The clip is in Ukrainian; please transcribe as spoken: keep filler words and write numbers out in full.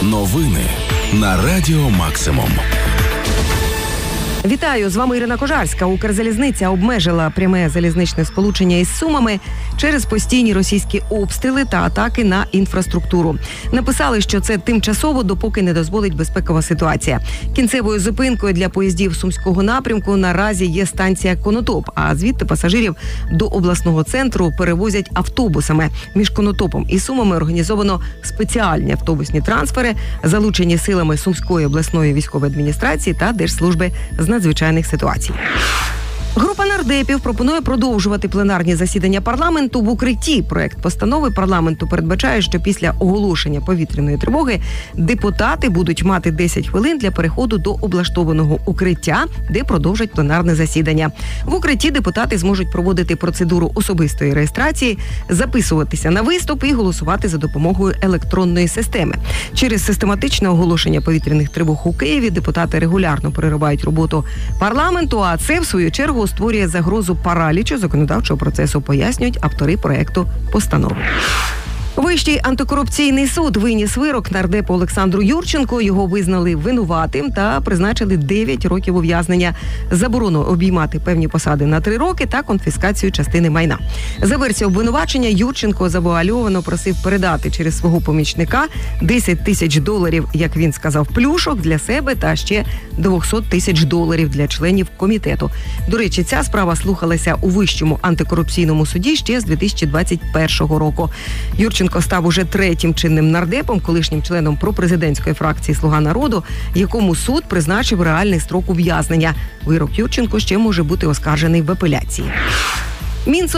Новини на Радіо Максимум. Вітаю, з вами Ірина Кожарська. Укрзалізниця обмежила пряме залізничне сполучення із Сумами через постійні російські обстріли та атаки на інфраструктуру. Написали, що це тимчасово, допоки не дозволить безпекова ситуація. Кінцевою зупинкою для поїздів Сумського напрямку наразі є станція Конотоп, а звідти пасажирів до обласного центру перевозять автобусами. Між Конотопом і Сумами організовано спеціальні автобусні трансфери, залучені силами Сумської обласної військової адміністрації та Держслужби з надзвичайних ситуацій. Група нардепів пропонує продовжувати пленарні засідання парламенту в укритті. Проект постанови парламенту передбачає, що після оголошення повітряної тривоги депутати будуть мати десять хвилин для переходу до облаштованого укриття, де продовжать пленарне засідання. В укритті депутати зможуть проводити процедуру особистої реєстрації, записуватися на виступ і голосувати за допомогою електронної системи. Через систематичне оголошення повітряних тривог у Києві депутати регулярно переривають роботу парламенту, а це, в свою чергу, створює загрозу паралічу законодавчого процесу, пояснюють автори проекту постанови. Вищий антикорупційний суд виніс вирок нардепу Олександру Юрченку. Його визнали винуватим та призначили дев'ять років ув'язнення, заборону обіймати певні посади на три роки та конфіскацію частини майна. За версією обвинувачення, Юрченко завуальовано просив передати через свого помічника десять тисяч доларів, як він сказав, плюшок для себе та ще двісті тисяч доларів для членів комітету. До речі, ця справа слухалася у Вищому антикорупційному суді ще з дві тисячі двадцять першого року. Юрченко став уже третім чинним нардепом, колишнім членом пропрезидентської фракції «Слуга народу», якому суд призначив реальний строк ув'язнення. Вирок Юрченко ще може бути оскаржений в апеляції.